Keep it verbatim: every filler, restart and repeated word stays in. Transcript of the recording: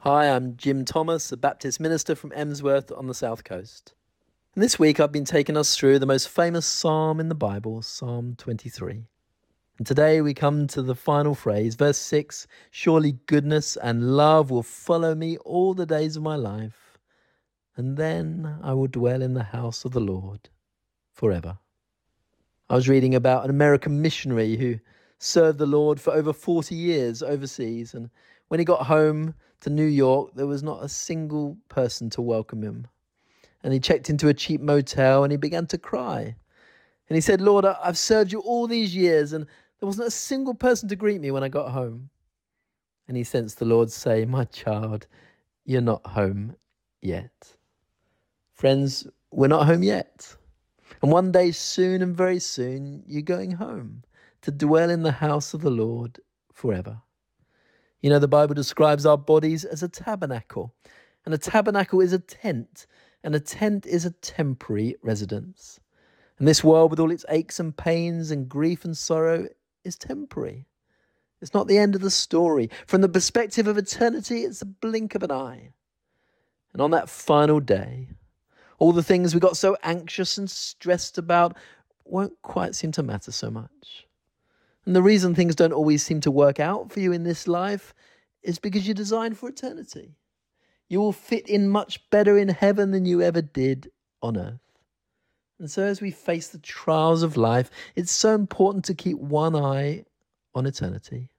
Hi, I'm Jim Thomas, a Baptist minister from Emsworth on the South Coast. And this week I've been taking us through the most famous psalm in the Bible, Psalm twenty-three. And today we come to the final phrase, verse six, "Surely goodness and love will follow me all the days of my life, and then I will dwell in the house of the Lord forever." I was reading about an American missionary who served the Lord for over forty years overseas, and when he got home to New York, there was not a single person to welcome him. And he checked into a cheap motel and he began to cry. And he said, "Lord, I've served you all these years and there wasn't a single person to greet me when I got home." And he sensed the Lord say, "My child, you're not home yet." Friends, we're not home yet. And one day soon and very soon, you're going home to dwell in the house of the Lord forever. You know, the Bible describes our bodies as a tabernacle, and a tabernacle is a tent, and a tent is a temporary residence. And this world, with all its aches and pains and grief and sorrow, is temporary. It's not the end of the story. From the perspective of eternity, it's a blink of an eye. And on that final day, all the things we got so anxious and stressed about won't quite seem to matter so much. And the reason things don't always seem to work out for you in this life is because you're designed for eternity. You will fit in much better in heaven than you ever did on earth. And so as we face the trials of life, it's so important to keep one eye on eternity.